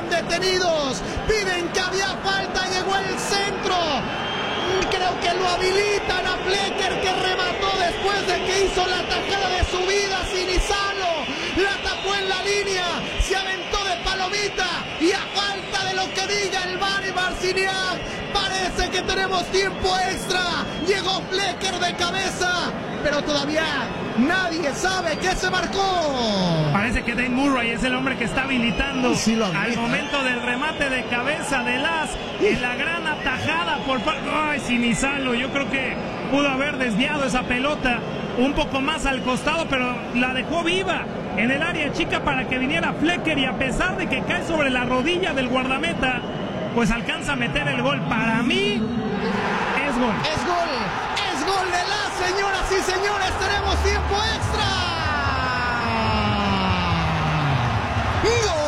están detenidos. Piden que había falta, llegó el centro. Creo que lo habilitan a Flecker, que remató después de que hizo la tajada de su vida. Sinizalo la tapó en la línea, se aventó de palomita y a falta de lo que diga el VAR y Marciniak, parece que tenemos tiempo extra. Llegó Flecker de cabeza, pero todavía nadie sabe qué se marcó. Parece que Dane Murray es el hombre que está habilitando Sí, al momento del remate de cabeza de Lask, en la gran atajada por parte. Ay, Sinizalo, yo creo que pudo haber desviado esa pelota un poco más al costado, pero la dejó viva en el área chica para que viniera Flecker, y a pesar de que cae sobre la rodilla del guardameta, pues alcanza a meter el gol. Para mí es gol. Es gol de Lask, señoras y señores, tenemos tiempo extra. ¡Gol!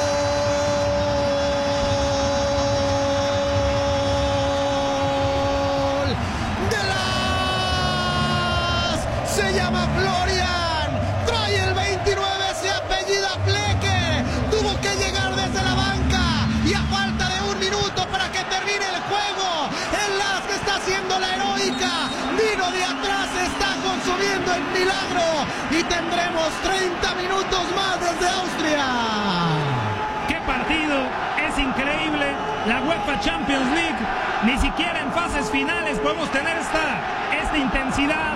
Se llama Florian, trae el 29, se apellida Flecker, tuvo que llegar desde la banca y a falta de un minuto para que termine el juego, el Lask está haciendo la heroica, vino de atrás, está consumiendo el milagro y tendremos 30 minutos más desde Austria. ¡Qué partido! Es increíble, la UEFA Champions League, ni siquiera en fases finales podemos tener esta intensidad,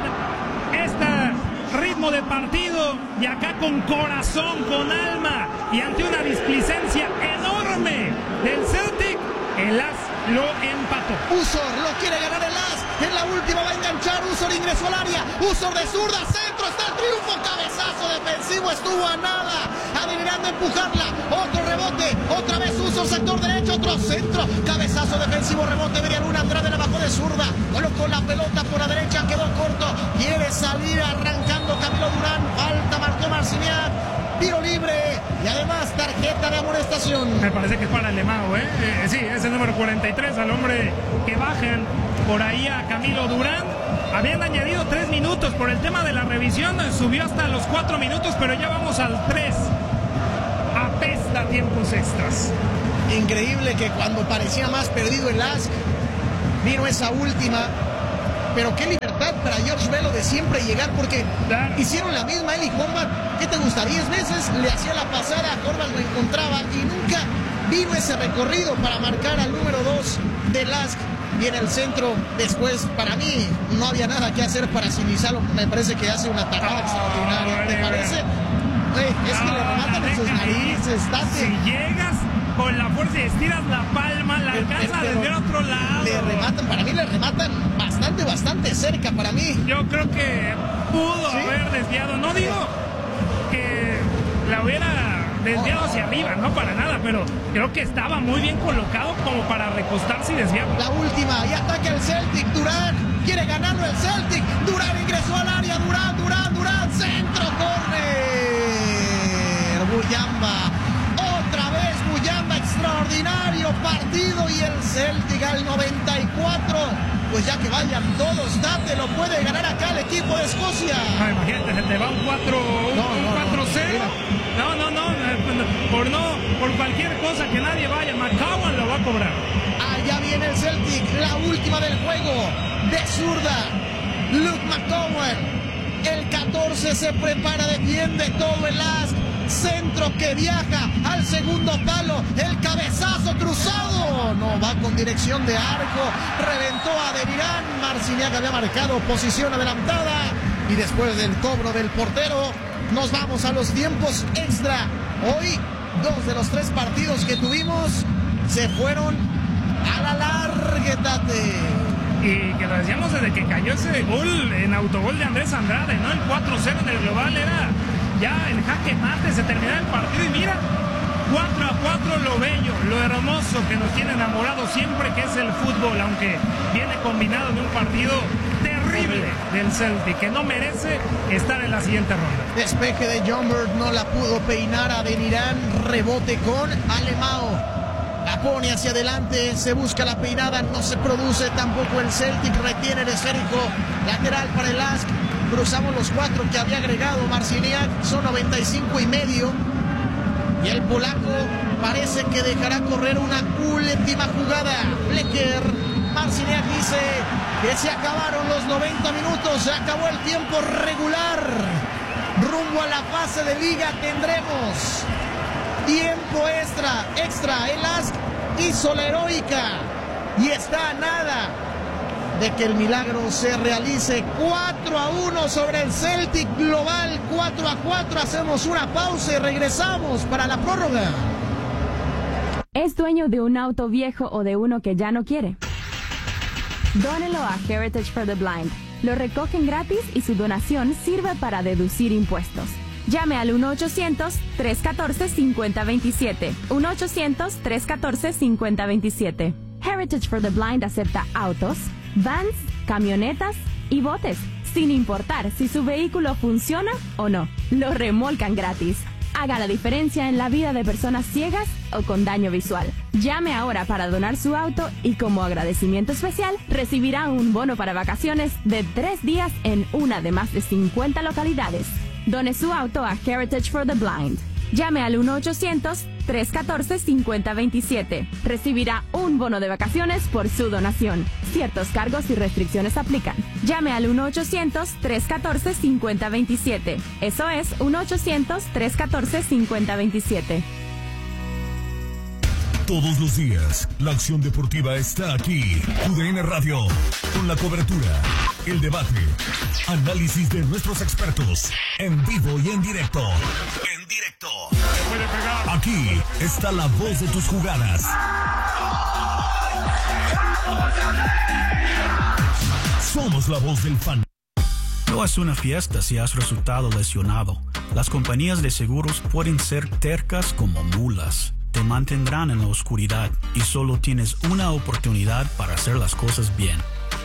este ritmo de partido, y acá con corazón, con alma y ante una displicencia enorme del Celtic, el Lask lo empató. Usor lo quiere ganar el Lask, en la última va a enganchar, Usor ingresó al área, Usor de zurda, centro, está el triunfo, cabezazo defensivo, estuvo a nada, Adeniran de empujarla, otro rebote, otra vez Usor, sector derecho, otro centro, cabezazo defensivo, rebote, Verialuna, Andrade la bajó de zurda, colocó la pelota por la derecha, quedó corto, quiere salir arrancando Camilo Durán, falta, marcó Marciniak, tiro libre y además tarjeta de amonestación. Me parece que es para Alemão, sí, es el número 43, al hombre que bajan por ahí a Camilo Durán. Habían añadido 3 minutos por el tema de la revisión, subió hasta los 4 minutos, pero ya vamos al 3. Apesta tiempos extras. Increíble que cuando parecía más perdido el Lask, vino esa última. Pero qué libertad para George Bello de siempre llegar, porque hicieron la misma él y Horvath. ¿Qué te gusta? 10 veces le hacía la pasada, Horvath lo encontraba y nunca vino ese recorrido para marcar al número 2 de Lask. Y en el centro, después, para mí, no había nada que hacer para Sinizalo. Me parece que hace una tajada extraordinaria. ¿Te parece? Es que le rematan en sus narices, date. Si llegas con la fuerza y estiras la palma, la alcanza desde el otro lado. Le rematan, para mí le rematan bastante cerca para mí. Yo creo que pudo haber desviado, no digo que la hubiera desviado hacia arriba, no para nada, pero creo que estaba muy bien colocado como para recostarse y desviar. La última, y ataca el Celtic, Durán, quiere ganarlo el Celtic, Durán ingresó al área, Durán, centro, córner, Muyamba, otra vez Muyamba, extraordinario partido, y el Celtic al 94, pues ya que vayan todos, Date lo puede ganar acá el equipo de Escocia. No, imagínate, se te va un 4-0. Por cualquier cosa que nadie vaya, McCowan lo va a cobrar. Allá viene el Celtic, la última del juego, de zurda, Luke McCowan, el 14 se prepara, defiende todo el Lask, centro que viaja al segundo palo, el cabezazo cruzado, no va con dirección de arco, reventó a Adeniran, Marciniak había marcado posición adelantada, y después del cobro del portero, nos vamos a los tiempos extra. Hoy, 2 de los 3 partidos que tuvimos se fueron a la larga, Tate. Y que lo decíamos desde que cayó ese gol en autogol de Andrés Andrade, ¿no? El 4-0 en el global era ya el jaque mate, se terminaba el partido y mira, 4-4, lo bello, lo hermoso que nos tiene enamorados siempre, que es el fútbol, aunque viene combinado en un partido terrible del Celtic, que no merece estar en la siguiente ronda. Despeje de John Bird, no la pudo peinar a Adeniran, rebote con Alemão. La pone hacia adelante, se busca la peinada, no se produce tampoco el Celtic, retiene el esférico, lateral para el Lask, cruzamos los 4 que había agregado Marciniak, son 95 y medio, y el polaco parece que dejará correr una última jugada. Flecker, Marciniak dice que se acabaron los 90 minutos, se acabó el tiempo regular. Rumbo a la fase de liga tendremos tiempo extra. El Lask hizo la heroica y está a nada de que el milagro se realice. 4-1 sobre el Celtic global, 4-4. Hacemos una pausa y regresamos para la prórroga. ¿Es dueño de un auto viejo o de uno que ya no quiere? Dónelo a Heritage for the Blind. Lo recogen gratis y su donación sirve para deducir impuestos. Llame al 1-800-314-5027. 1-800-314-5027. Heritage for the Blind acepta autos, vans, camionetas y botes, sin importar si su vehículo funciona o no. Lo remolcan gratis. Haga la diferencia en la vida de personas ciegas o con daño visual. Llame ahora para donar su auto y como agradecimiento especial recibirá un bono para vacaciones de 3 días en una de más de 50 localidades. Done su auto a Heritage for the Blind. Llame al 1-800-314-5027. Recibirá un bono de vacaciones por su donación. Ciertos cargos y restricciones aplican. Llame al 1-800-314-5027. Eso es 1-800-314-5027. Todos los días, la acción deportiva está aquí. UDN Radio, con la cobertura, el debate, análisis de nuestros expertos, en vivo y en directo. Aquí está la voz de tus jugadas. Somos la voz del fan. No es una fiesta si has resultado lesionado. Las compañías de seguros pueden ser tercas como mulas. Te mantendrán en la oscuridad y solo tienes una oportunidad para hacer las cosas bien.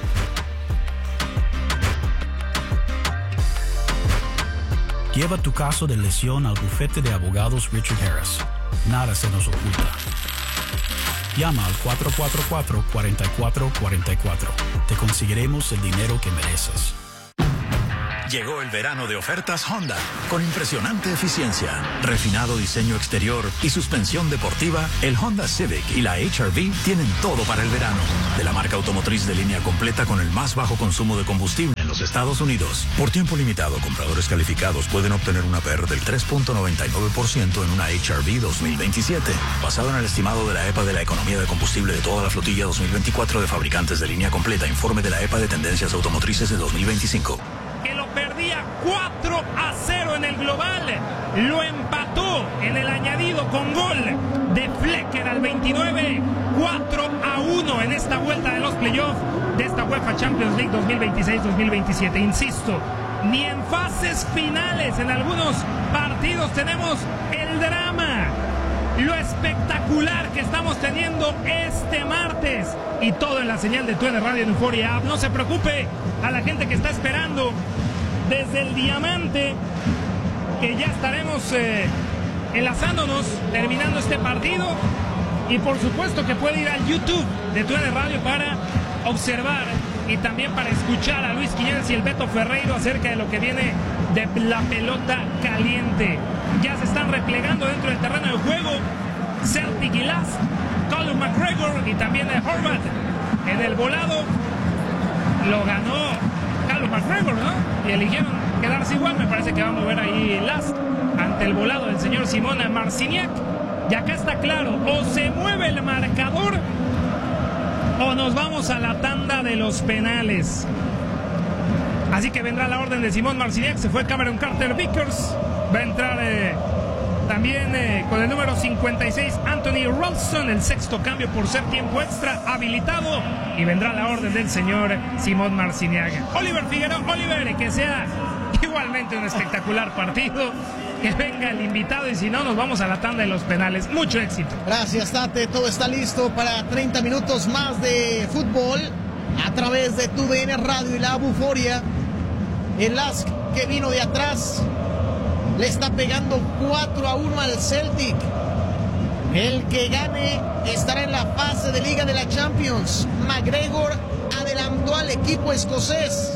Lleva tu caso de lesión al bufete de abogados Richard Harris. Nada se nos oculta. Llama al 444-4444. Te conseguiremos el dinero que mereces. Llegó el verano de ofertas Honda, con impresionante eficiencia, refinado diseño exterior y suspensión deportiva. El Honda Civic y la HR-V tienen todo para el verano. De la marca automotriz de línea completa con el más bajo consumo de combustible en los Estados Unidos. Por tiempo limitado, compradores calificados pueden obtener una APR del 3.99% en una HR-V 2027, basado en el estimado de la EPA de la economía de combustible de toda la flotilla 2024 de fabricantes de línea completa. Informe de la EPA de tendencias automotrices de 2025. Que lo perdía 4-0 en el global, lo empató en el añadido con gol de Flecker al 29, 4-1 en esta vuelta de los playoffs de esta UEFA Champions League 2026-2027. Insisto, ni en fases finales en algunos partidos tenemos el drama, lo espectacular que estamos teniendo este martes, y todo en la señal de TUDN Radio en Euphoria App. No se preocupe a la gente que está esperando desde el Diamante, que ya estaremos enlazándonos, terminando este partido, y por supuesto que puede ir al YouTube de TUDN Radio para observar y también para escuchar a Luis Quiñones y el Beto Ferreiro acerca de lo que viene de la pelota caliente. Ya se están replegando dentro del terreno de juego Celtic y Lask, Colin McGregor y también Horvath. En el volado lo ganó Carlos McGregor, ¿no? Y eligieron quedarse igual. Me parece que va a mover ahí Lask ante el volado del señor Simón Marciniak. Y acá está claro, o se mueve el marcador o nos vamos a la tanda de los penales. Así que vendrá la orden de Simón Marciniak. Se fue Cameron Carter-Vickers. Va a entrar también con el número 56 Anthony Ralston, el sexto cambio por ser tiempo extra habilitado. Y vendrá la orden del señor Simón Marciniak. Oliver Figueroa, Oliver, que sea igualmente un espectacular partido. Que venga el invitado, y si no, nos vamos a la tanda de los penales. Mucho éxito. Gracias, Tate. Todo está listo para 30 minutos más de fútbol a través de TUDN Radio y la Euphoria. El Lask, que vino de atrás, le está pegando 4-1 al Celtic. El que gane estará en la fase de Liga de la Champions. McGregor adelantó al equipo escocés.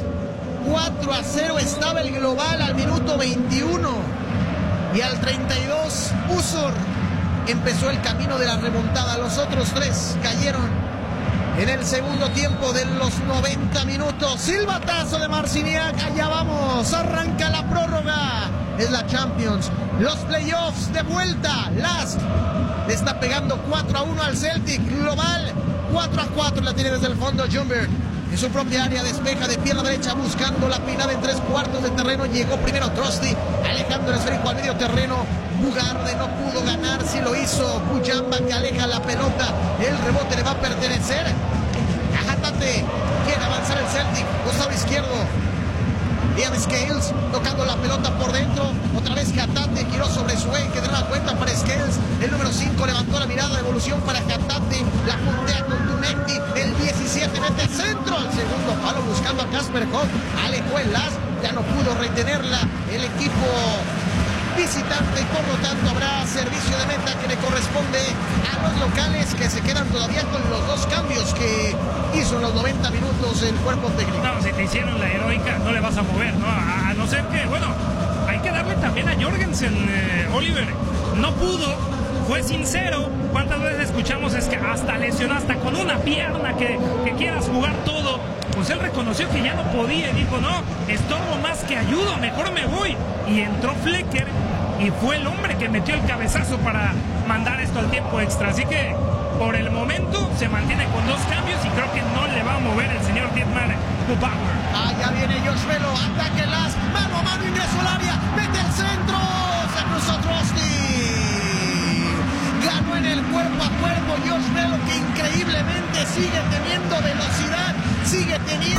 4-0 estaba el global al minuto 21. Y al 32, Usor empezó el camino de la remontada. Los otros 3 cayeron en el segundo tiempo de los 90 minutos. Silbatazo de Marciniak. Allá vamos. Arranca la prórroga. Es la Champions. Los playoffs de vuelta. Lask le está pegando 4-1 al Celtic. Global 4-4. La tiene desde el fondo Ljungberg. En su propia área despeja de pierna derecha buscando la peinada en 3/4 de terreno. Llegó primero Trusty, alejando el esférico al medio terreno. Bugarde no pudo ganar, si lo hizo Bujamba, que aleja la pelota. El rebote le va a pertenecer a Hatate. Quiere avanzar el Celtic, costado izquierdo. Liam Scales tocando la pelota por dentro. Otra vez Hatate giró sobre su eje de nueva cuenta para Scales. El número 5 levantó la mirada de evolución para Hatate. La puntea con Tunecti. El 17 mete centro al segundo palo buscando a Casper Hoff. Alejó el Lask. Ya no pudo retenerla el equipo visitante y por lo tanto habrá servicio de meta que le corresponde a los locales, que se quedan todavía con los 2 cambios que hizo en los 90 minutos el cuerpo técnico. No, si te hicieron la heroica no le vas a mover, ¿no? A no ser que, bueno, hay que darle también a Jorgensen, Oliver. No pudo, fue sincero. ¿Cuántas veces escuchamos es que hasta lesionó, hasta con una pierna que quieras jugar todo? Pues él reconoció que ya no podía y dijo, no, estorbo más que ayudo, mejor me voy. Y entró Flecker y fue el hombre que metió el cabezazo para mandar esto al tiempo extra. Así que por el momento se mantiene con 2 cambios y creo que no le va a mover el señor Dietmar Kubauer. Allá viene Josh Velo, ataque Lask, mano a mano, ingreso al área, mete el centro, se cruzó Trusty. Ganó en el cuerpo a cuerpo Josh Velo, que increíblemente sigue teniendo velocidad, sigue teniendo...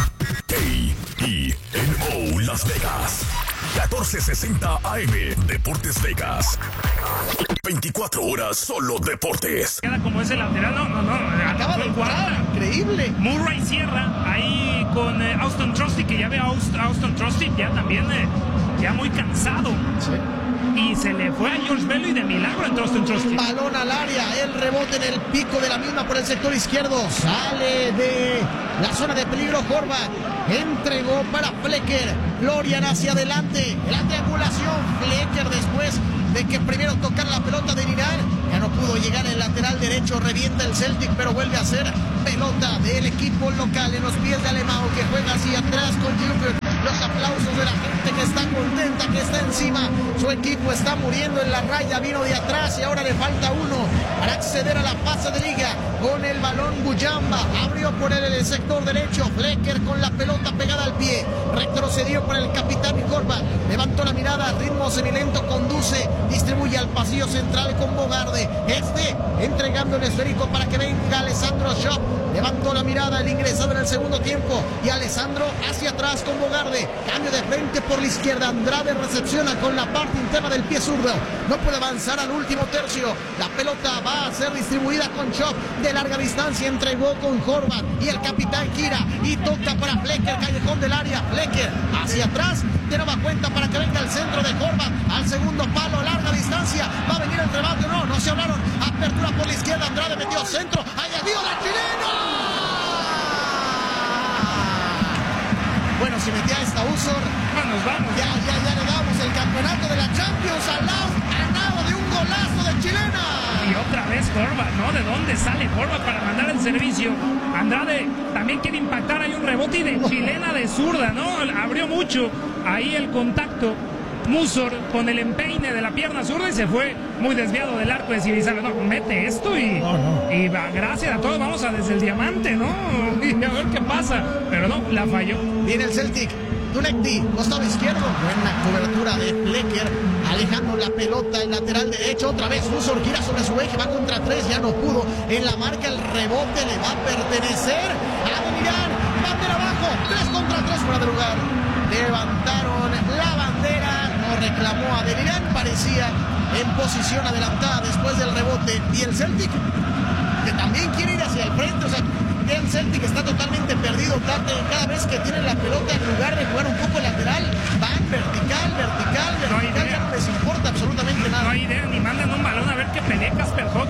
KENO Las Vegas, 1460 AM, Deportes Vegas. 24 horas solo deportes. Queda como ese lateral, no. Acaba de entrar, increíble. Murray cierra ahí con Auston Trusty, que ya ve a Auston Trusty ya también ya muy cansado. Sí. Y se le fue a George Bello y de milagro entró Auston Trusty. Balón al área, el rebote en el pico de la misma por el sector izquierdo. Sale de la zona de peligro Horvath. Entregó para Flecker. Lorian hacia adelante. La triangulación. Flecker después de que primero tocar la pelota de Irán. Ya no pudo llegar el lateral derecho. Revienta el Celtic, pero vuelve a ser pelota del equipo local en los pies de Alemão, que juega hacia atrás con Ljungberg. Los aplausos de la gente que está contenta, que está encima. Su equipo está muriendo en la raya, vino de atrás y ahora le falta uno para acceder a la fase de liga. Con el balón Bujamba, abrió por él el sector derecho. Flecker con la pelota pegada al pie, retrocedió para el capitán Horvath. Levantó la mirada, ritmo semilento, conduce, distribuye al pasillo central con Bogarde. Entregando el esférico para que venga Alessandro Schopp. Levantó la mirada, el ingresado en el segundo tiempo. Y Alessandro hacia atrás con Bogarde. Cambio de frente por la izquierda. Andrade recepciona con la parte interna del pie zurdo. No puede avanzar al último tercio. La pelota va a ser distribuida con Schopp. De larga distancia entregó con Horvath. Y el capitán gira y toca para Flecker, callejón del área. Flecker hacia atrás. De nueva cuenta para que venga el centro de Horvath. Al segundo palo, larga distancia. Va a venir el rebate. No se hablaron. Apertura por la izquierda. Andrade metió centro. Añadió la chilena. Bueno, si metía esta Usor, Nos vamos. ya le damos el campeonato de la Champions al Lask, ganado de un golazo de chilena. Y otra vez Horvath, ¿no? ¿De dónde sale Horvath para mandar el servicio? Andrade también quiere impactar, hay un rebote y de chilena de zurda, ¿no? Abrió mucho ahí el contacto. Musor con el empeine de la pierna zurda y se fue muy desviado del arco de Sirizarra. No, mete esto y va, gracias a todos, vamos a desde el diamante, ¿no? Y a ver qué pasa. Pero no, la falló. Viene el Celtic. Tunecti, costado izquierdo. Buena cobertura de Flecker, alejando la pelota en lateral derecho. Otra vez Musor gira sobre su eje, va contra 3, ya no pudo. En la marca el rebote le va a pertenecer a Ademir. Bandera abajo, 3 contra 3 fuera de lugar. Levantaron la bandera, no reclamó a Ademir, parecía en posición adelantada después del rebote. Y el Celtic, que también quiere ir hacia el frente, o sea, el Celtic está totalmente perdido cada vez que tienen la pelota, en lugar de jugar un poco lateral, van vertical, No hay idea. ya no les importa absolutamente nada. No hay idea, ni mandan un balón a ver qué pelea Casper Hoff, ¿no? Simplemente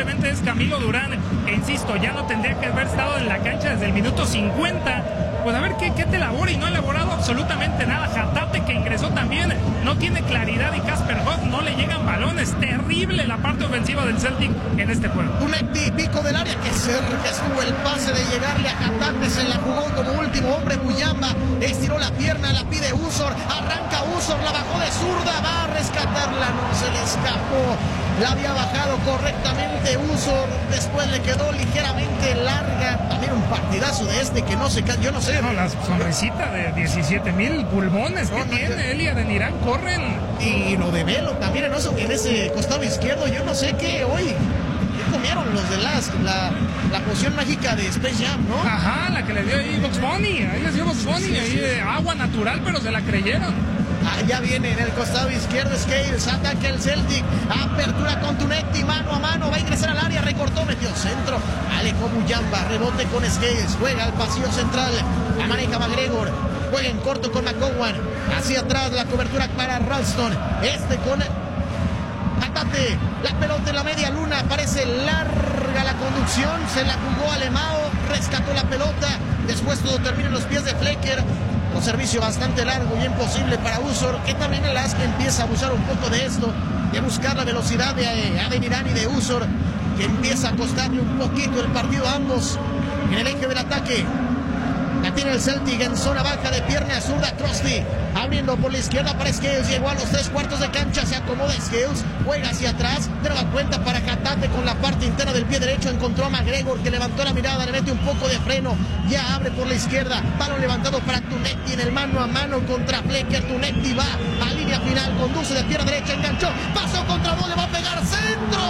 simplemente es Camilo Durán, e insisto, ya no tendría que haber estado en la cancha desde el minuto 50. Pues a ver qué te elabora, y no ha elaborado absolutamente nada. Hatate, que ingresó también, no tiene claridad, y Casper Hoff no le llegan balones. Terrible la parte ofensiva del Celtic en este juego. Tunecti, pico del área, que estuvo el pase de llegarle a Hatate, se la jugó como último hombre. Muyamba estiró la pierna, la pide Usor, arranca Usor, la bajó de zurda, va a rescatarla, no se le escapó. La había bajado correctamente Usor, después le quedó ligeramente larga. También un partidazo de este que no se cae, yo no sé. No, la sonrisita de 17,000 pulmones que tiene Elia de Nirán, corren. Y lo de Velo también en ese costado izquierdo, yo no sé qué hoy. ¿Qué comieron los de la poción mágica de Space Jam, no? Ajá, la que le dio ahí Bugs Bunny, ahí les dio Bugs Bunny, sí, ahí de agua natural, pero se la creyeron. Ya viene en el costado izquierdo Scales, ataque el Celtic, apertura con Tunecti, mano a mano, va a ingresar al área, recortó, metió centro, alejó Muyamba, rebote con Scales, juega al pasillo central, la maneja McGregor, juega en corto con McGowan, hacia atrás la cobertura para Ralston, con Hatate, la pelota en la media luna, parece larga la conducción, se la jugó Alemão, rescató la pelota, después todo termina en los pies de Flecker. Un servicio bastante largo y imposible para Usor, que también el ASC empieza a abusar un poco de esto, de buscar la velocidad de Adeniran y de Usor, que empieza a costarle un poquito el partido a ambos en el eje del ataque. La tiene el Celtic en zona baja de pierna zurda. Crosby abriendo por la izquierda para Scales. Llegó a los 3/4 de cancha. Se acomoda Scales. Juega hacia atrás. De nueva cuenta para Hatate con la parte interna del pie derecho. Encontró a McGregor, que levantó la mirada. Le mete un poco de freno. Ya abre por la izquierda. Balón levantado para Tunecti en el mano a mano contra Flecker. Tunecti va a línea final. Conduce de pierna derecha. Enganchó. Pasó contra dos. Le va a pegar centro.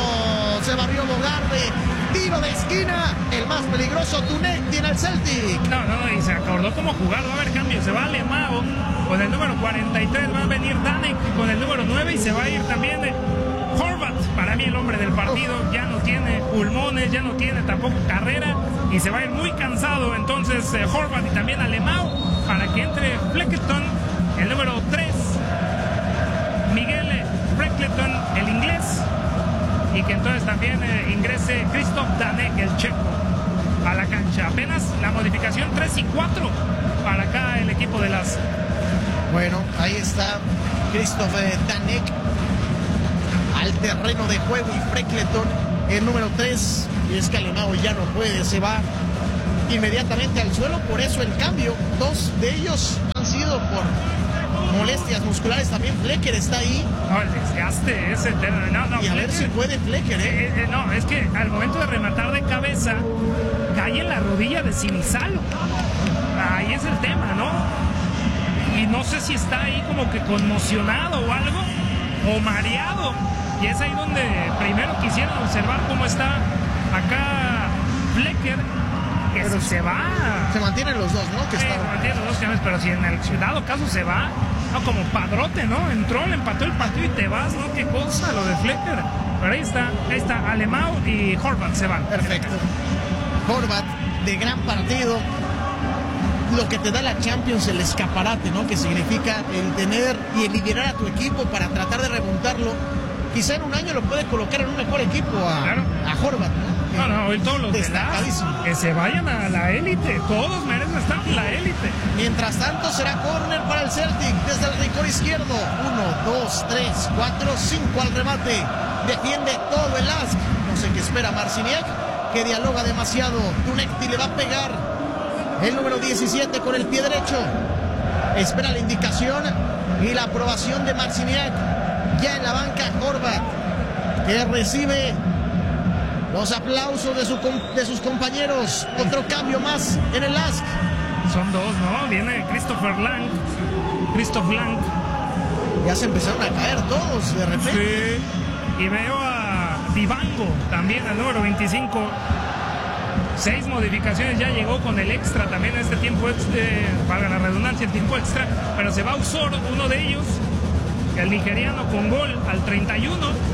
Se barrió Bogarde. Tiro de esquina, el más peligroso Tunecti en el Celtic. No, y se acordó cómo jugar. Va a haber cambio, se va Alemão con el número 43, va a venir Danek con el número 9 y se va a ir también Horvat. Para mí el hombre del partido, ya no tiene pulmones, ya no tiene tampoco carrera y se va a ir muy cansado. Entonces Horvat y también Alemão para que entre Fleckleton, el número 3, Miguel Fleckleton, el inglés. Y que entonces también ingrese Christoph Danek, el checo, a la cancha. Apenas la modificación 3 y 4 para acá el equipo de las... Bueno, ahí está Christoph Danek al terreno de juego y Fleckleton, el número 3. Y es que Alemão ya no puede, se va inmediatamente al suelo. Por eso el cambio, 2 de ellos han sido por molestias musculares. También Flecker está ahí. No, el desgaste ese. No, y a ver si puede Flecker, no, es que al momento de rematar de cabeza cae en la rodilla de Sinisalo. Ahí es el tema, ¿no? Y no sé si está ahí como que conmocionado o algo, o mareado. Y es ahí donde primero quisieron observar cómo está acá Flecker, que pero se va. Se mantienen los dos, ¿no? Que se mantienen los dos cambios, pero si en el dado caso se va, no, como padrote, ¿no? Entró, le empató el partido y te vas, ¿no? Qué cosa lo de Flecker. Pero ahí está Alemão y Horvat se van. Perfecto. Horvat, de gran partido. Lo que te da la Champions, el escaparate, ¿no? Que significa el tener y el liderar a tu equipo para tratar de remontarlo. Quizá en un año lo puede colocar en un mejor equipo a Horvat, ¿no? No, hoy todos los que se vayan a la élite, todos merecen estar en la élite. Mientras tanto será córner para el Celtic desde el rincón izquierdo. 1, 2, 3, 4, 5 al remate. Defiende todo el ASC. No sé qué espera Marciniak, que dialoga demasiado. Tunecti le va a pegar. El número 17 con el pie derecho. Espera la indicación y la aprobación de Marciniak. Ya en la banca Horvat, que recibe los aplausos de sus compañeros. Otro cambio más en el ASC. Son dos, ¿no? Viene Christoph Lang. Ya se empezaron a caer todos de repente. Sí. Y veo a Dibango también, al número 25. 6 modificaciones, ya llegó con el extra también en este tiempo, valga la redundancia, el tiempo extra. Pero se va Usor, uno de ellos, el nigeriano, con gol al 31.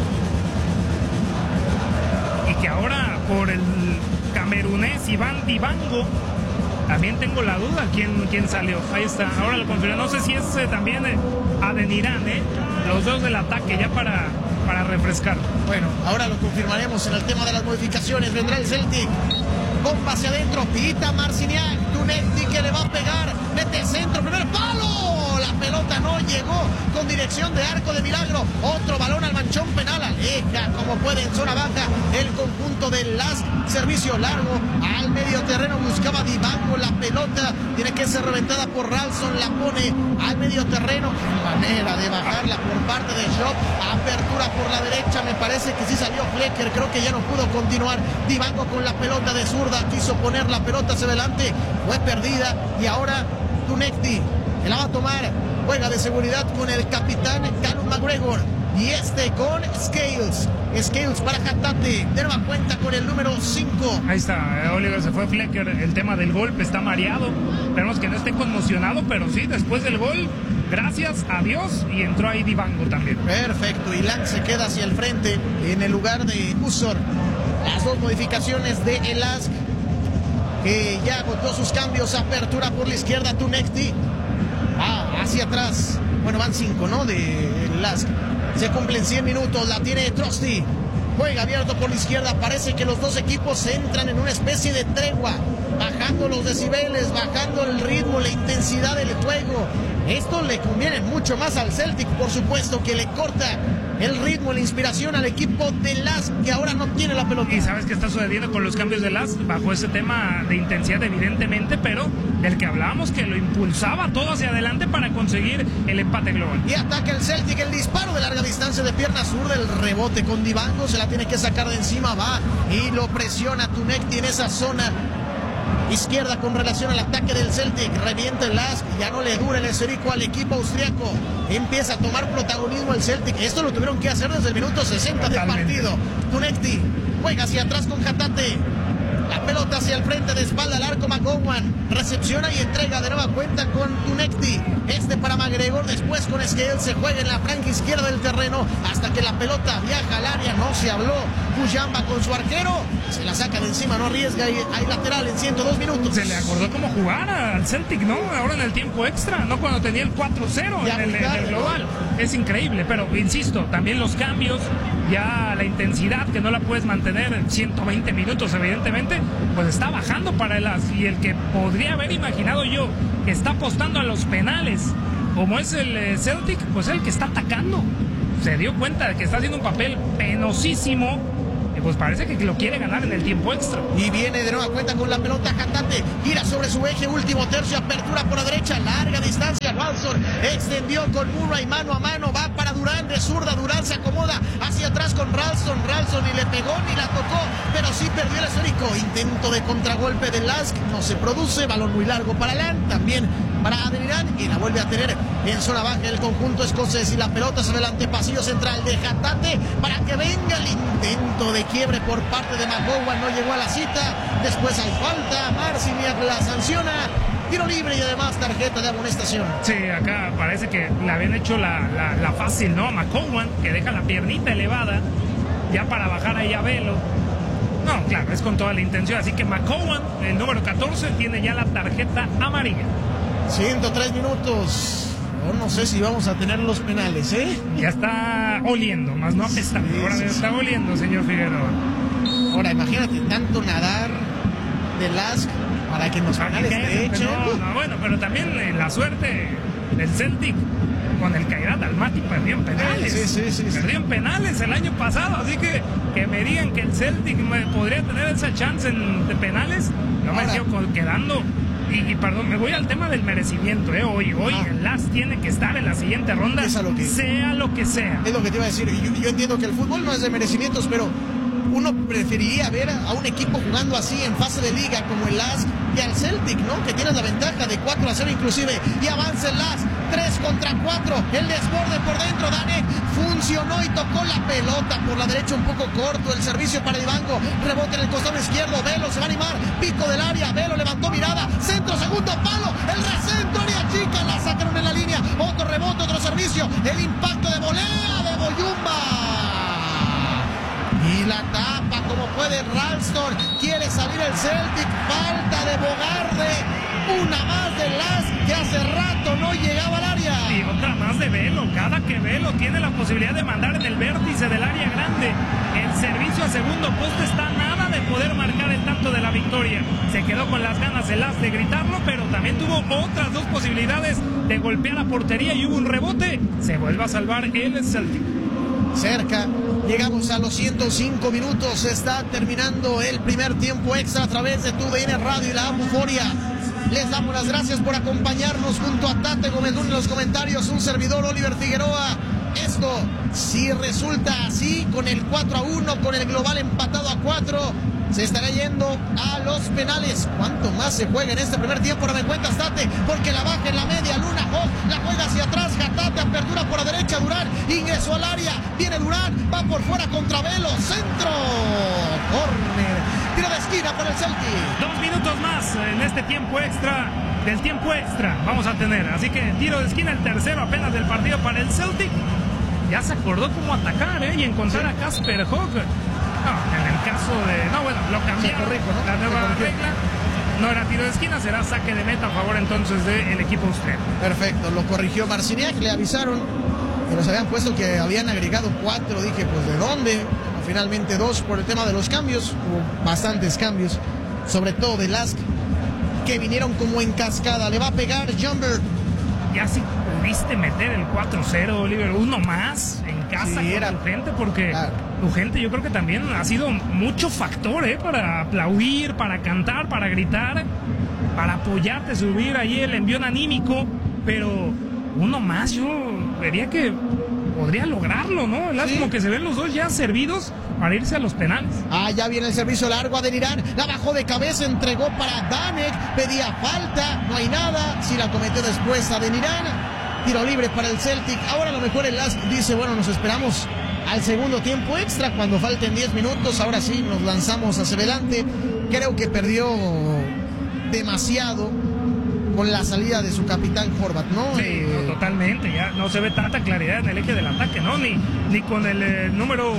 Y que ahora por el camerunés Iván Dibango, también tengo la duda quién salió. Ahí está, ahora lo confirmo. No sé si es también Adeniran, los dos del ataque, ya para para refrescar. Bueno, ahora lo confirmaremos en el tema de las modificaciones. Vendrá el Celtic. Bomba hacia adentro, pita Marciniak. Tunecti que le va a pegar. Mete el centro, primer palo. La pelota no llegó con dirección de arco de milagro. Otro balón al manchón penal. Aleja como puede en zona baja el conjunto del LASK. Servicio largo al medio terreno. Buscaba Dibango la pelota. Tiene que ser reventada por Ralston. La pone al medio terreno. Qué manera de bajarla por parte de Job. Apertura por la derecha. Me parece que sí salió Flecker. Creo que ya no pudo continuar. Dibango con la pelota de zurda. Quiso poner la pelota hacia adelante. Fue perdida. Y ahora Tunecti que la va a tomar. Juega de seguridad con el capitán Callum McGregor. Y con Scales. Scales para Hatate. De nueva cuenta con el número 5. Ahí está, Oliver, se fue Flecker. El tema del golpe está mareado. Esperemos que no esté conmocionado, pero sí, después del gol, gracias a Dios. Y entró ahí Dibango también. Perfecto. Y Lang se queda hacia el frente en el lugar de Usor. Las dos modificaciones de el LASK, que ya agotó sus cambios. Apertura por la izquierda, Tunecti. Hacia atrás. Bueno, van 5, ¿no? De LASK. Se cumplen 100 minutos. La tiene Trosty. Juega abierto por la izquierda. Parece que los dos equipos entran en una especie de tregua. Bajando los decibeles, bajando el ritmo, la intensidad del juego. Esto le conviene mucho más al Celtic, por supuesto, que le corta el ritmo, la inspiración al equipo de LASK, que ahora no tiene la pelota. Y sabes qué está sucediendo con los cambios de LASK, bajo ese tema de intensidad evidentemente, pero del que hablábamos, que lo impulsaba todo hacia adelante para conseguir el empate global. Y ataca el Celtic, el disparo de larga distancia de pierna zurda, el rebote con Dibango, se la tiene que sacar de encima, va y lo presiona Tunecti en esa zona izquierda con relación al ataque del Celtic. Revienta el LASK, ya no le dura el esférico al equipo austriaco. Empieza a tomar protagonismo el Celtic. Esto lo tuvieron que hacer desde el minuto 60 del partido. Tunecti juega hacia atrás con Hatate. La pelota hacia el frente, de espalda al arco McGowan. Recepciona y entrega de nueva cuenta con Tunecti. Para McGregor, después con Scales. Se juega en la franja izquierda del terreno hasta que la pelota viaja al área. No se habló Bujamba con su arquero. Se la saca de encima, no arriesga y hay lateral en 102 minutos. Se le acordó cómo jugar al Celtic, ¿no? Ahora en el tiempo extra, no cuando tenía el 4-0 en el global. Es increíble, pero insisto, también los cambios, ya la intensidad que no la puedes mantener en 120 minutos evidentemente, pues está bajando para el LASK. Y el que podría haber imaginado yo que está apostando a los penales, como es el Celtic, pues el que está atacando. Se dio cuenta de que está haciendo un papel penosísimo. Pues parece que lo quiere ganar en el tiempo extra. Y viene de nueva cuenta con la pelota Hatate. Gira sobre su eje, último tercio, apertura por la derecha, larga distancia. Ralston extendió con Murray mano a mano. Va para Durán de zurda. Durán se acomoda hacia atrás con Ralston. Ralston ni le pegó ni la tocó, pero sí perdió el esférico. Intento de contragolpe del LASK. No se produce. Balón muy largo para Lang. También para Adrián. Y la vuelve a tener en zona baja el conjunto escocés. Y la pelota hacia adelante. Pasillo central de Hatate para que venga el intento de quiebre por parte de McGowan. No llegó a la cita. Después hay falta. Marciniak la sanciona. Tiro libre y además tarjeta de amonestación. Sí, acá parece que le habían hecho la fácil, ¿no? A McGowan, que deja la piernita elevada ya para bajar ahí a Velo. No, claro, es con toda la intención. Así que McGowan, el número 14, tiene ya la tarjeta amarilla. 103 minutos. Yo no sé si vamos a tener los penales, ¿eh? Ya está oliendo, más no apestando. Sí, ahora está oliendo, señor Figueroa. Ahora, imagínate, tanto nadar de LASK para que nos penales te echen. No, bueno, pero también la suerte del Celtic con el Kairat Almaty perdió en penales. Sí. Perdió en penales el año pasado, así que me digan que el Celtic podría tener esa chance de penales, no me sigo quedando. Y perdón, me voy al tema del merecimiento, Hoy el LASK tiene que estar en la siguiente ronda, sea lo que sea. Es lo que te iba a decir. Yo entiendo que el fútbol no es de merecimientos, pero uno preferiría ver a un equipo jugando así en fase de liga como el LASK y al Celtic, ¿no? Que tienes la ventaja de 4-0 inclusive. Y avanza el LASK, 3 contra 4. El desborde por dentro, Danek funcionó y tocó la pelota por la derecha un poco corto. El servicio para Dibango, rebote en el costado izquierdo. Velo se va a animar, pico del área. Velo levantó mirada, centro, segundo palo. El recentro, área chica, la sacaron en la línea. Otro rebote, otro servicio. El impacto de volea de Boyumba. Y la tapa como puede Ralston. Quiere salir el Celtic. Falta de Bogarde. Una más de LASK que hace rato no llegaba al área. Y otra más de Velo. Cada que Velo tiene la posibilidad de mandar en el vértice del área grande el servicio a segundo poste, está nada de poder marcar el tanto de la victoria. Se quedó con las ganas el As de gritarlo, pero también tuvo otras dos posibilidades de golpear la portería y hubo un rebote. Se vuelve a salvar el Celtic. Cerca, llegamos a los 105 minutos, está terminando el primer tiempo extra a través de TUDN Radio y la Euforia. Les damos las gracias por acompañarnos junto a Tate Gómez en los comentarios, un servidor Oliver Figueroa. Esto, si resulta así, con el 4-1, con el global empatado a 4, se estará yendo a los penales. ¿Cuánto más se juega en este primer tiempo? No me cuentas, Tate, porque la baja en la media, Luna Hawk, la juega hacia atrás, Jatate, apertura por la derecha, Durán, ingresó al área, viene Durán, va por fuera contra Velo, centro, córner, tiro de esquina para el Celtic. 2 minutos más en este tiempo extra, del tiempo extra vamos a tener, así que tiro de esquina, el tercero apenas del partido para el Celtic. Ya se acordó cómo atacar, y encontrar a Casper Hogg. No, en el caso de... No, bueno, lo cambiaron, ¿no? La nueva regla. No era tiro de esquina, será saque de meta a favor entonces del equipo austriaco. Perfecto, lo corrigió Marciniak, le avisaron que nos habían puesto que habían agregado 4. Dije, pues ¿de dónde? Finalmente 2 por el tema de los cambios. Hubo bastantes cambios, sobre todo de Lask, que vinieron como en cascada. Le va a pegar Jumber. Ya si pudiste meter el 4-0, Oliver, uno más en casa sí, con tu gente, porque claro, tu gente yo creo que también ha sido mucho factor, para aplaudir, para cantar, para gritar, para apoyarte, subir ahí el envión anímico, pero uno más yo vería que podría lograrlo, ¿no? Sí. Como que se ven los dos ya servidos para irse a los penales. Ya viene el servicio largo a Adeniran, la bajó de cabeza, entregó para Danek, pedía falta, no hay nada, si la cometió después Adeniran, tiro libre para el Celtic. Ahora a lo mejor el Lask dice, bueno, nos esperamos al segundo tiempo extra, cuando falten 10 minutos, ahora sí, nos lanzamos hacia adelante. Creo que perdió demasiado con la salida de su capitán Horvat, ¿no? Sí, totalmente, ya no se ve tanta claridad en el eje del ataque, ¿no? Ni con el número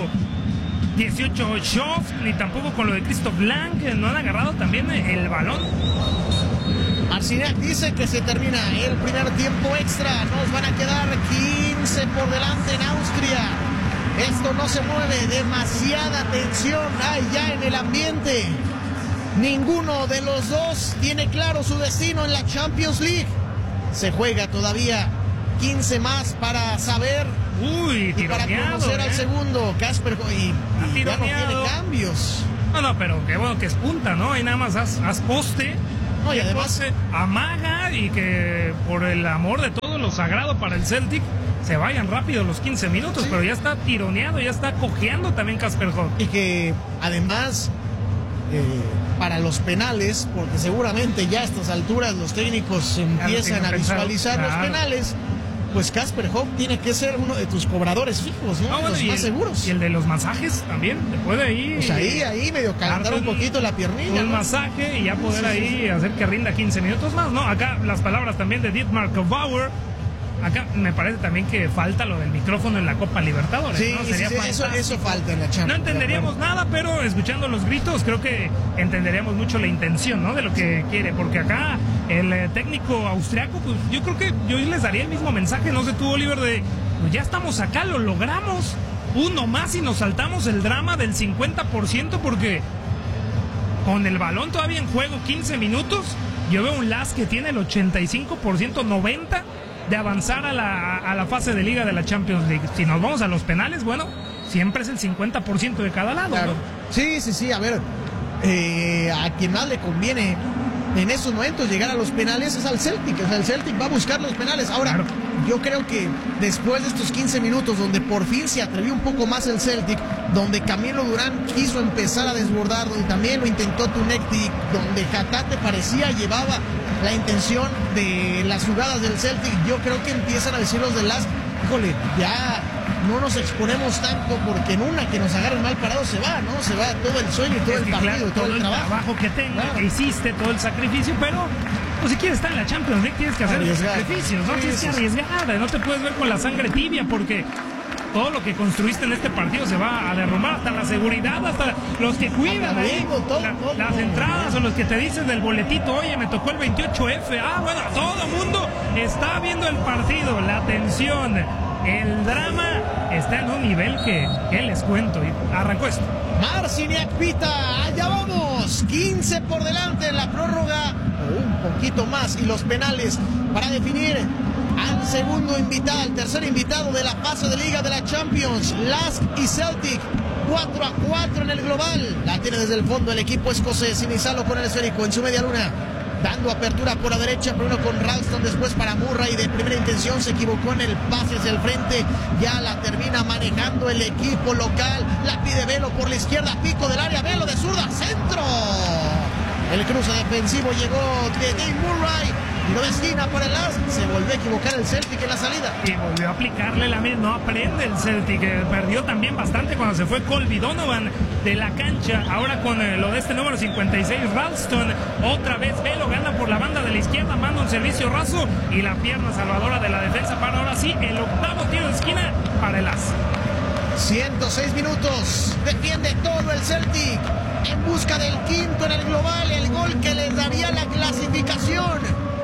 18 Schoff, ni tampoco con lo de Christoph Lang, que no han agarrado también el balón. Marciniak dice que se termina el primer tiempo extra, nos van a quedar 15 por delante en Austria. Esto no se mueve, demasiada tensión hay ya en el ambiente. Ninguno de los dos tiene claro su destino en la Champions League. Se juega todavía 15 más para saber y para conocer al segundo. Casper y ya no tiene cambios. No, pero qué bueno que es punta, ¿no? Y nada más haz poste. No, y además poste, amaga, y que por el amor de todo lo sagrado para el Celtic se vayan rápido los 15 minutos, sí. Pero ya está tironeado, ya está cojeando también Casper Hogg. Y que además para los penales, porque seguramente ya a estas alturas los técnicos empiezan a visualizar los penales, pues Casper Hogg tiene que ser uno de tus cobradores fijos, ¿no? Los más seguros. Y el de los masajes también, te puede ir. Pues ahí medio calentar un poquito la piernilla. Un masaje y ya poder ahí hacer que rinda 15 minutos más, ¿no? Acá las palabras también de Dietmar Bauer. Acá me parece también que falta lo del micrófono en la Copa Libertadores, sí, ¿no? Sería eso falta en la Champions. No entenderíamos nada, pero escuchando los gritos creo que entenderíamos mucho la intención, ¿no? De lo que quiere, porque acá el técnico austriaco, pues yo creo que yo les daría el mismo mensaje, no sé tú, Oliver, de pues ya estamos acá, lo logramos, uno más y nos saltamos el drama del 50%, porque con el balón todavía en juego 15 minutos, yo veo un Lask que tiene el 85%, 90% de avanzar a la fase de liga de la Champions League. Si nos vamos a los penales, bueno, siempre es el 50% de cada lado, claro, ¿no? Sí, a ver, a quien más le conviene en esos momentos llegar a los penales es al Celtic. O sea, el Celtic va a buscar los penales. Ahora, claro, yo creo que después de estos 15 minutos donde por fin se atrevió un poco más el Celtic, donde Camilo Durán quiso empezar a desbordar, donde también lo intentó Tunecti, donde Jatate parecía llevaba la intención de las jugadas del Celtic, yo creo que empiezan a decir los de Lask, híjole, ya no nos exponemos tanto, porque en una que nos agarren mal parados se va, ¿no? Se va todo el sueño y todo el partido, claro, todo el trabajo que tengas, claro, que hiciste, todo el sacrificio, pero pues si quieres estar en la Champions League tienes que hacer sacrificios, ¿no? Tienes que arriesgar, no te puedes ver con la sangre tibia, porque todo lo que construiste en este partido se va a derrumbar, hasta la seguridad, hasta los que cuidan ahí, las entradas, o los que te dicen del boletito, oye, me tocó el 28F, bueno, todo mundo está viendo el partido, la tensión, el drama está en un nivel que les cuento. Y arrancó esto. Marciniak pita, allá vamos, 15 por delante en la prórroga, o un poquito más, y los penales para definir al segundo invitado, al tercer invitado de la fase de Liga de la Champions. Lask y Celtic, 4-4 en el global. La tiene desde el fondo el equipo escocés. Sinisalo con el esférico en su media luna, dando apertura por la derecha, primero con Ralston, después para Murray. De primera intención se equivocó en el pase hacia el frente, ya la termina manejando el equipo local. La pide Velo por la izquierda, pico del área, Velo de zurda, centro. El cruce defensivo llegó de Dave Murray, tiro de esquina para el Lask. Se volvió a equivocar el Celtic en la salida. Y volvió a aplicarle la misma, no aprende el Celtic. Perdió también bastante cuando se fue Colby Donovan de la cancha. Ahora con lo de este número 56, Ralston. Otra vez Velo gana por la banda de la izquierda, manda un servicio raso y la pierna salvadora de la defensa para ahora sí el octavo tiro de esquina para el Lask. 106 minutos, defiende todo el Celtic en busca del quinto en el global, el gol que les daría la clasificación.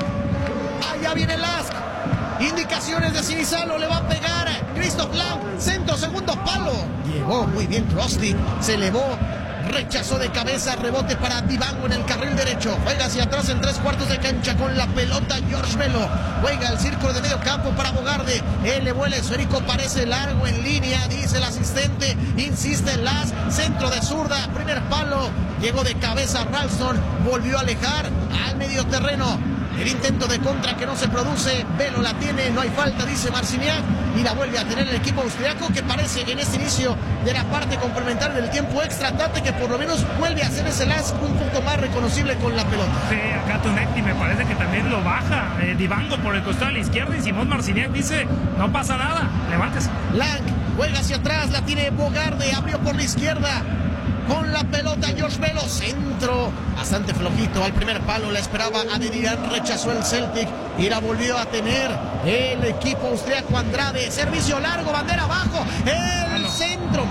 Allá viene Lask, indicaciones de Sinisalo, le va a pegar Christoph Lang, centro, segundo palo. Llegó muy bien Crosby, se elevó, rechazó de cabeza, rebote para Dibango en el carril derecho. Juega hacia atrás en 3/4 de cancha con la pelota George Velo. Juega el círculo de medio campo para Bogarde. Elevó el esférico, parece largo en línea, dice el asistente. Insiste Lask, centro de zurda, primer palo. Llegó de cabeza Ralston, volvió a alejar al medio terreno. El intento de contra que no se produce, Velo la tiene, no hay falta, dice Marciniak, y la vuelve a tener el equipo austriaco, que parece que en este inicio de la parte complementaria del tiempo extra, Tate, que por lo menos vuelve a hacer ese Lask un punto más reconocible con la pelota. Sí, acá Tonecti me parece que también lo baja, Dibango por el costado de la izquierda, y Simón Marciniak dice, no pasa nada, levántese. Lang juega hacia atrás, la tiene Bogarde, abrió por la izquierda. Con la pelota George Velo, centro bastante flojito al primer palo, la esperaba Adeniran, rechazó el Celtic y la volvió a tener el equipo austriaco. Andrade, servicio largo, bandera abajo, el centro,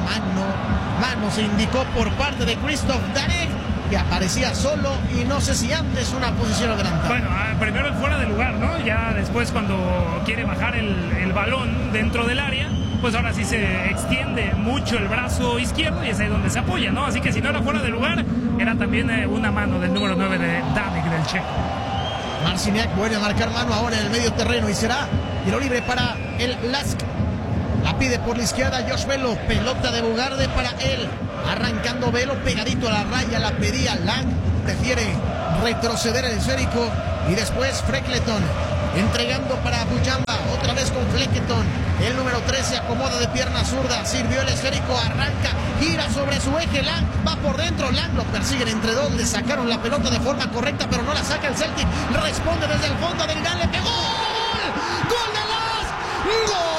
mano se indicó por parte de Christoph Darek, que aparecía solo y no sé si antes una posición adelantada. Bueno, primero el fuera de lugar, ¿no? Ya después cuando quiere bajar el balón dentro del área, pues ahora sí se extiende mucho el brazo izquierdo y es ahí donde se apoya, ¿no? Así que si no era fuera de lugar, era también una mano del número 9 de Danek, del checo. Marciniak vuelve a marcar mano ahora en el medio terreno y será tiro libre para el Lask. La pide por la izquierda Josh Velo, pelota de Bogarde para él. Arrancando Velo, pegadito a la raya, la pedía Lang, prefiere retroceder el esférico y después Freckleton entregando para Bujamba, otra vez con Fleckleton. El número 3 se acomoda de pierna zurda, sirvió el esférico, arranca, gira sobre su eje, Lang va por dentro, Lang lo persiguen entre dos, le sacaron la pelota de forma correcta, pero no la saca el Celtic, responde desde el fondo del Gan, le pegó, ¡gol de Lask! ¡Gol!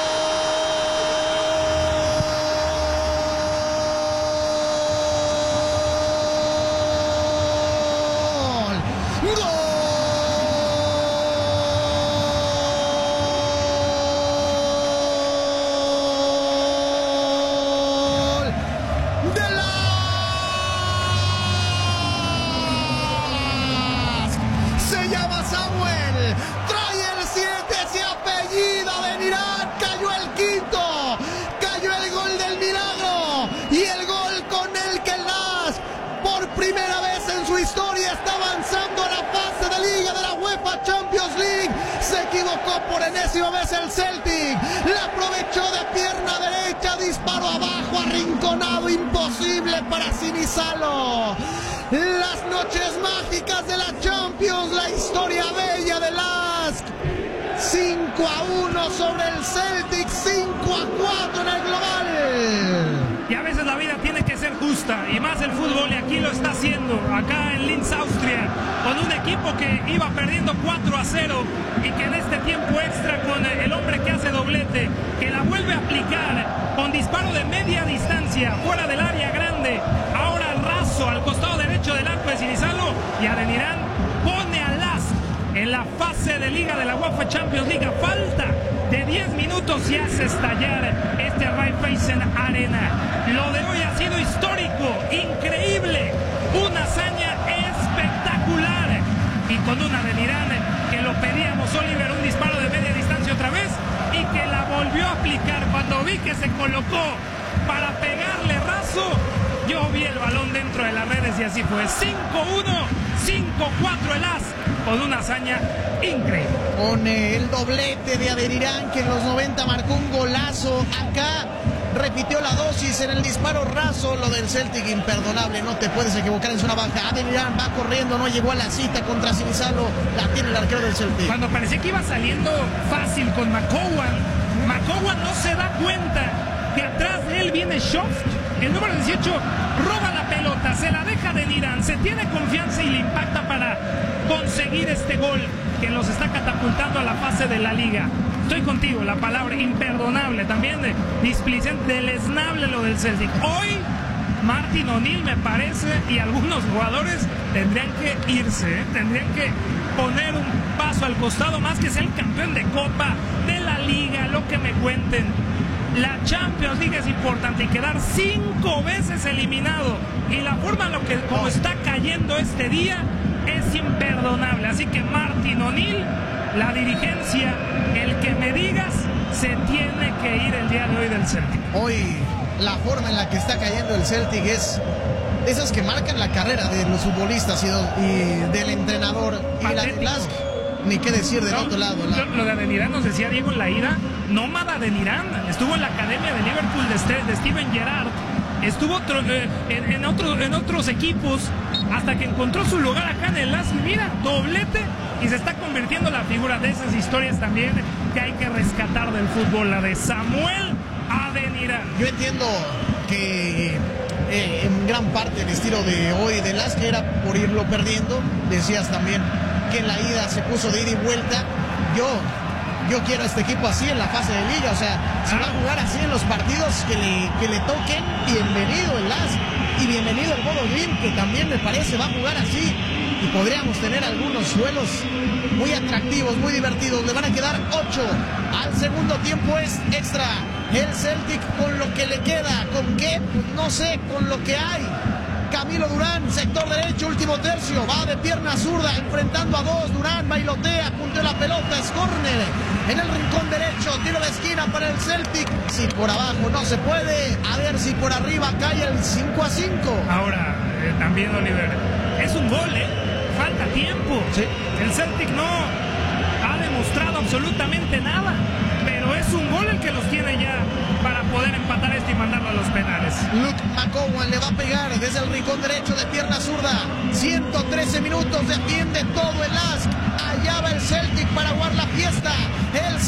Por enésima vez el Celtic, la aprovechó de pierna derecha, disparo abajo, arrinconado, imposible para Sinisalo. Las noches mágicas de la Champions, la historia bella de Lask. 5-1 sobre el Celtic, 5-4 en el global. Y a veces la vida tiene que ser justa, y más el fútbol, y aquí lo está haciendo, acá en Linz, Austria, con un equipo que iba perdiendo 4-0 y que en este tiempo extra, con el hombre que hace doblete, que la vuelve a aplicar con disparo de media distancia, fuera del área grande, ahora raso al costado derecho del arco de Sinisalo, y Adeniran pone a Lask en la fase de Liga de la UEFA Champions League. Falta de 10 minutos y hace estallar este Raiffeisen Arena. Lo de hoy ha sido histórico, increíble, una hazaña espectacular, y con un Adeniran que lo pedíamos Oliver un disparo de media distancia otra vez y que la volvió a aplicar. Cuando vi que se colocó para pegarle raso, yo vi el balón dentro de las redes y así fue. 5-1, 5-4 el As, con una hazaña increíble. Con el doblete de Adeniran, que en los 90 marcó un golazo. Acá repitió la dosis en el disparo raso. Lo del Celtic, imperdonable, no te puedes equivocar en zona baja. Adeniran va corriendo, no llegó a la cita contra Sinisalo. La tiene el arquero del Celtic. Cuando parecía que iba saliendo fácil con McCowan no se da cuenta que atrás de él viene Schoft. El número 18 roba la pelota, se la deja de Adeniran, se tiene confianza y le impacta para conseguir este gol que los está catapultando a la fase de la liga. Estoy contigo, la palabra imperdonable, también displicente, deleznable lo del Celtic. Hoy Martin O'Neill, me parece, y algunos jugadores tendrían que irse, tendrían que poner un paso al costado, más que ser el campeón de Copa, de la Liga, lo que me cuenten. La Champions League es importante y quedar 5 veces eliminado y la forma en como está cayendo este día es imperdonable. Así que Martin O'Neill, la dirigencia, el que me digas, se tiene que ir el día de hoy del Celtic. Hoy la forma en la que está cayendo el Celtic es esas que marcan la carrera de los futbolistas y del entrenador. Patético. Y la de Lask, ni qué decir del otro lado. Lo de Adeniran, nos decía Diego en la ida, nómada Adeniran, estuvo en la academia de Liverpool de Steven Gerrard, estuvo en otros equipos hasta que encontró su lugar acá en el Lask. Mira, doblete, y se está convirtiendo en la figura de esas historias también que hay que rescatar del fútbol, la de Samuel Adeniran. Yo entiendo que en gran parte el estilo de hoy de Lask era por irlo perdiendo. Decías también que en la ida se puso de ida y vuelta. Yo quiero a este equipo así en la fase de liga. O sea, si va a jugar así en los partidos que le toquen, bienvenido el Lask y bienvenido el Bodo Glimt, que también me parece va a jugar así. Y podríamos tener algunos duelos muy atractivos, muy divertidos. Le van a quedar 8 al segundo tiempo es extra. El Celtic con lo que le queda. ¿Con qué? Pues no sé, con lo que hay. Camilo Durán, sector derecho, último tercio, va de pierna zurda, enfrentando a dos. Durán bailotea, puntea la pelota, es córner en el rincón derecho, tiro de esquina para el Celtic. Si por abajo no se puede, a ver si por arriba cae el 5-5. Ahora, también Oliver, es un gol, falta tiempo. Sí. El Celtic no ha demostrado absolutamente nada, pero es un gol el que los tiene ya para poder empatar esto y mandarlo a los penales. Luke McCowan le va a pegar desde el rincón derecho de pierna zurda. 113 minutos, defiende todo el Lask. Allá va el Celtic para aguar la fiesta. El